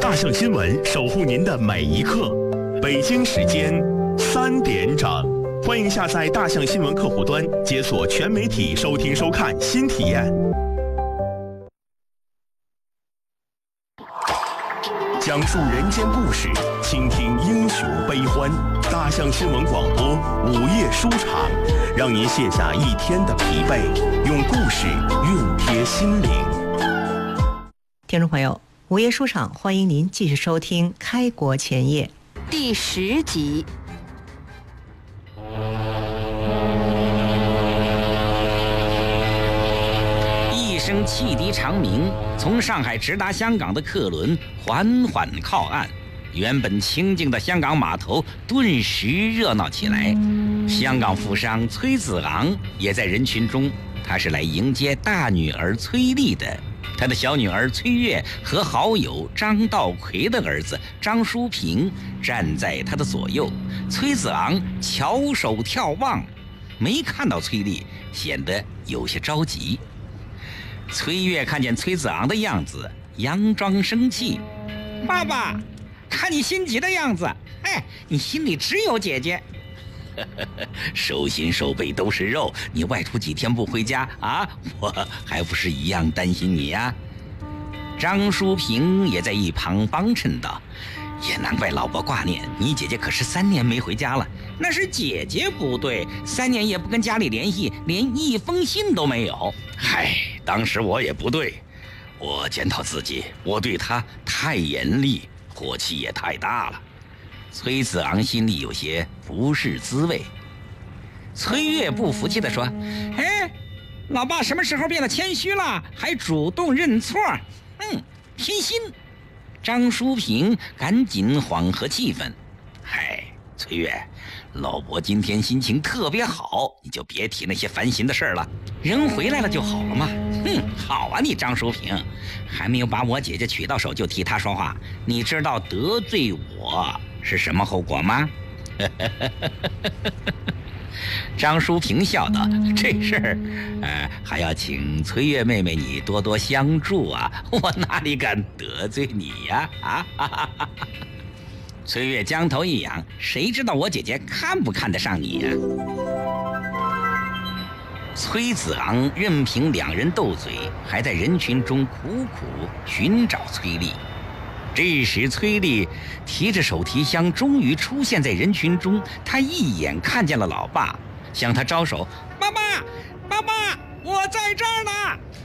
大象新闻守护您的每一刻。北京时间3点整，欢迎下载大象新闻客户端，解锁全媒体收听收看新体验。讲述人间故事，倾听英雄悲欢。大象新闻广播午夜书场，让您卸下一天的疲惫，用故事熨贴心灵。 听众朋友，午夜书场，欢迎您继续收听《开国前夜》 第10集。 一声汽笛长鸣，从上海直达香港的客轮缓缓靠岸。原本清静的香港码头顿时热闹起来。香港富商崔子昂也在人群中，他是来迎接大女儿崔丽的。他的小女儿崔月和好友张道奎的儿子张淑平站在他的左右。崔子昂翘首眺望，没看到崔丽，显得有些着急。崔月看见崔子昂的样子，佯装生气：“爸爸，看你心急的样子，你心里只有姐姐。手心手背都是肉，你外出几天不回家啊，我还不是一样担心你呀。”张淑平也在一旁帮衬道：“也难怪老伯挂念你，姐姐可是3年没回家了。”“那是姐姐不对，3年也不跟家里联系，连一封信都没有。”“嗨，当时我也不对，我检讨自己，我对她太严厉，火气也太大了。”崔子昂心里有些不是滋味。崔月不服气地说：“老爸什么时候变得谦虚了，还主动认错？偏心。”张淑平赶紧缓和气氛：“崔月，老伯今天心情特别好，你就别提那些烦心的事了，人回来了就好了嘛。”“好啊，你张淑平，还没有把我姐姐娶到手就替她说话，你知道得罪我是什么后果吗？”张淑平笑道：“这事儿，还要请崔月妹妹你多多相助啊，我哪里敢得罪你呀？”崔月将头一仰：“谁知道我姐姐看不看得上你呀？”崔子昂任凭两人斗嘴，还在人群中苦苦寻找崔丽。这时崔丽提着手提箱终于出现在人群中，她一眼看见了老爸，向他招手：“爸爸，爸爸，我在这儿呢！”